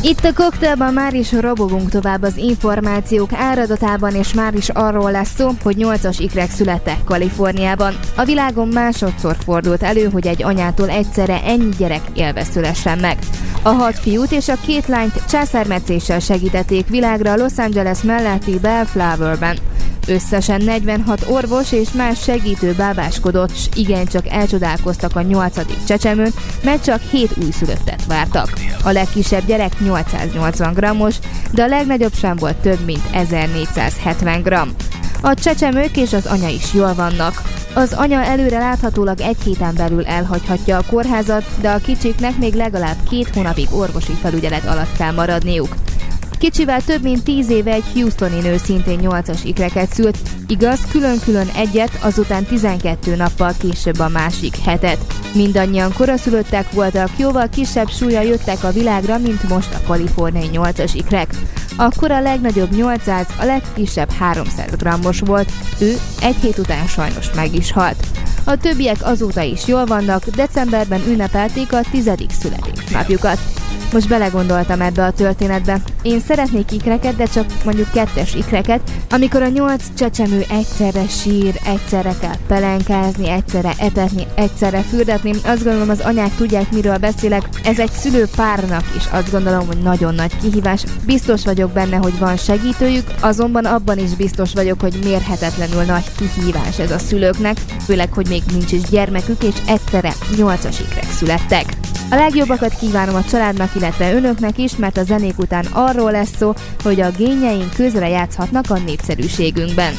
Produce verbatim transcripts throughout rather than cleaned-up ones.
Itt a Cocktailban már is robogunk tovább az információk áradatában, és már is arról lesz szó, hogy nyolcas ikrek születtek Kaliforniában. A világon másodszor fordult elő, hogy egy anyától egyszerre ennyi gyerek élve szülessen meg. A hat fiút és a két lányt császármetszéssel segítették világra a Los Angeles melletti Bellflowerben. Összesen negyvenhat orvos és más segítő bábáskodott, s igencsak elcsodálkoztak a nyolcadik csecsemőn, mert csak hét újszülöttet vártak. A legkisebb gyerek nyolcszáznyolcvan grammos, de a legnagyobb sem volt több, mint ezernégyszázhetven gramm. A csecsemők és az anya is jól vannak. Az anya előre láthatólag egy héten belül elhagyhatja a kórházat, de a kicsiknek még legalább két hónapig orvosi felügyelet alatt kell maradniuk. Kicsivel több mint tíz éve egy houstoni nő szintén nyolcas ikreket szült, igaz, külön-külön egyet, azután tizenkét nappal később a másik hetet. Mindannyian koraszülöttek voltak, jóval kisebb súlya jöttek a világra, mint most a kaliforniai nyolcas ikrek. Akkor a legnagyobb nyolcszáz, a legkisebb háromszáz grammos volt, ő egy hét után sajnos meg is halt. A többiek azóta is jól vannak, decemberben ünnepelték a tizedik születésnapjukat. Most belegondoltam ebbe a történetbe. Én szeretnék ikreket, de csak mondjuk kettes ikreket, amikor a nyolc csecsemő egyszerre sír, egyszerre kell pelenkázni, egyszerre etetni, egyszerre fürdetni. Azt gondolom, az anyák tudják, miről beszélek. Ez egy szülőpárnak is azt gondolom, hogy nagyon nagy kihívás. Biztos vagyok benne, hogy van segítőjük, azonban abban is biztos vagyok, hogy mérhetetlenül nagy kihívás ez a szülőknek, főleg, hogy még nincs is gyermekük, és egyszerre nyolcas ikrek születtek. A legjobbakat kívánom a családnak, illetve önöknek is, mert a zenék után arról lesz szó, hogy a génjeink közre játszhatnak a népszerűségünkben.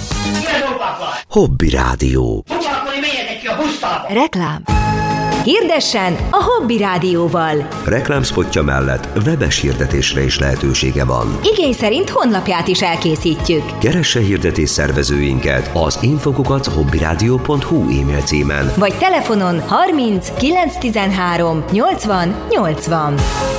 Hobby Rádió. Reklám. Hirdessen a Hobby Rádióval. Reklámszpotja mellett webes hirdetésre is lehetősége van. Igény szerint honlapját is elkészítjük. Keresse hirdetés szervezőinket az infokukat hobbyradio pont hu e-mail címen. Vagy telefonon harminc kilencszáztizenhárom nyolcvan nyolcvan.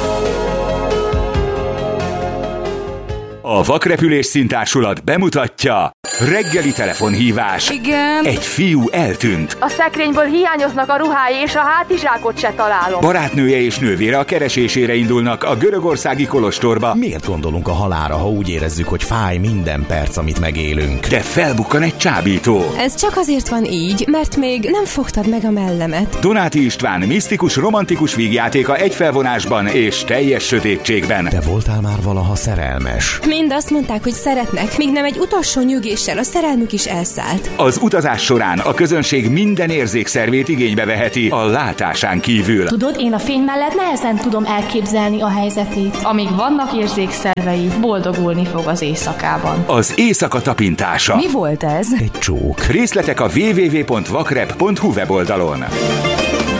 A Vakrepülés Színtársulat bemutatja reggeli telefonhívás. Igen. Egy fiú eltűnt. A szekrényből hiányoznak a ruhái, és a hátizsákot se találom. Barátnője és nővére a keresésére indulnak a görögországi kolostorba. Miért gondolunk a halálra, ha úgy érezzük, hogy fáj minden perc, amit megélünk? De felbukkan egy csábító. Ez csak azért van így, mert még nem fogtad meg a mellemet. Donáti István misztikus, romantikus vígjátéka egy felvonásban és teljes sötétségben. Te voltál már valaha szerelmes? Mind azt mondták, hogy szeretnek, míg nem egy utolsó nyügéssel a szerelmük is elszállt. Az utazás során a közönség minden érzékszervét igénybe veheti a látásán kívül. Tudod, én a fény mellett nehezen tudom elképzelni a helyzetét. Amíg vannak érzékszervei, boldogulni fog az éjszakában. Az éjszaka tapintása. Mi volt ez? Egy csók. Részletek a double-u double-u double-u pont vakrep pont hu weboldalon.